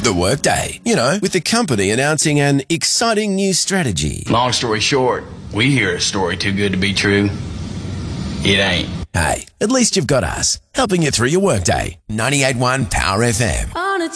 The Workday, with the company announcing an exciting new strategy. Long story short, we hear a story too good to be true. It ain't. Hey, at least you've got us, helping you through your workday. 98.1 Power FM.